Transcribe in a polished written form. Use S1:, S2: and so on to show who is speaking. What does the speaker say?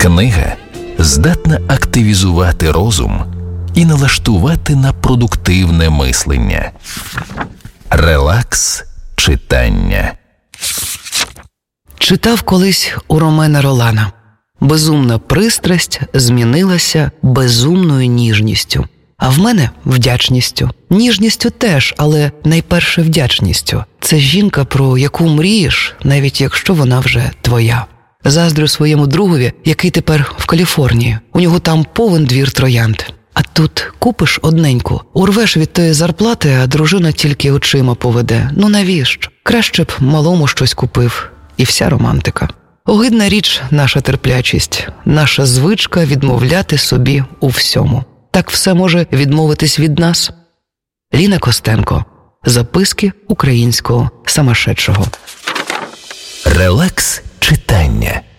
S1: Книга здатна активізувати розум і налаштувати на продуктивне мислення. Релакс читання.
S2: Читав колись у Ромена Ролана. Безумна пристрасть змінилася безумною ніжністю. А в мене – вдячністю. Ніжністю теж, але найперше вдячністю. Це жінка, про яку мрієш, навіть якщо вона вже твоя. Заздрю своєму другові, який тепер в Каліфорнії. У нього там повен двір троянд. А тут купиш одненьку, урвеш від тої зарплати, а дружина тільки очима поведе. Ну навіщо? Краще б малому щось купив. І вся романтика. Огидна річ наша терплячість, наша звичка відмовляти собі у всьому. Так все може відмовитись від нас. Ліна Костенко. Записки українського самошедшого.
S1: Релакс читання.